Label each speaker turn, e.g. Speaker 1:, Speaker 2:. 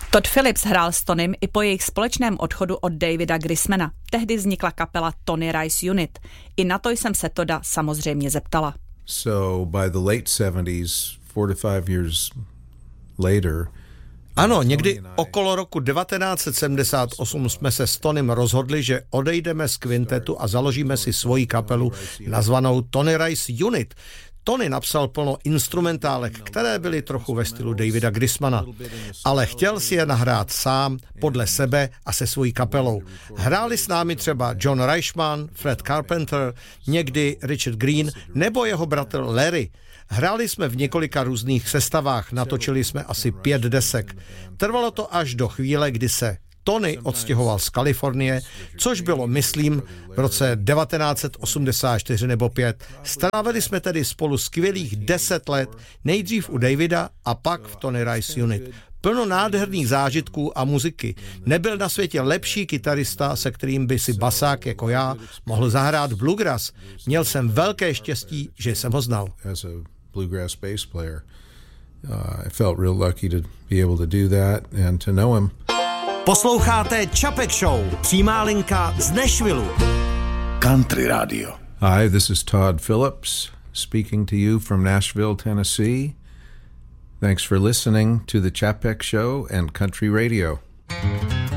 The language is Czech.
Speaker 1: Todd Phillips hrál s Tonym i po jejich společném odchodu od Davida Grismana. Tehdy vznikla kapela Tony Rice Unit. I na to jsem se Todda samozřejmě zeptala.
Speaker 2: So by the late 70s, 4 to 5 years later,
Speaker 3: ano, někdy okolo roku 1978 jsme se s Tonym rozhodli, že odejdeme z kvintetu a založíme si svoji kapelu nazvanou Tony Rice Unit. Tony napsal plno instrumentálek, které byly trochu ve stylu Davida Grismana, ale chtěl si je nahrát sám, podle sebe a se svojí kapelou. Hráli s námi třeba John Reichman, Fred Carpenter, někdy Richard Green nebo jeho bratr Larry. Hráli jsme v několika různých sestavách, natočili jsme asi 5 desek. Trvalo to až do chvíle, kdy se Tony odstěhoval z Kalifornie, což bylo, myslím, v roce 1984 nebo 5. Strávili jsme tedy spolu skvělých 10 let, nejdřív u Davida a pak v Tony Rice Unit. Plno nádherných zážitků a muziky. Nebyl na světě lepší kytarista, se kterým by si basák jako já mohl zahrát bluegrass. Měl jsem velké štěstí, že jsem ho znal.
Speaker 2: Bluegrass bass player. I felt real lucky to be able to do that and to know him.
Speaker 4: Posloucháte Čapek Show, přímá linka z Nashvilleu.
Speaker 5: Country Radio.
Speaker 2: Hi, this is Todd Phillips speaking to you from Nashville, Tennessee. Thanks for listening to the Čapek Show and Country Radio.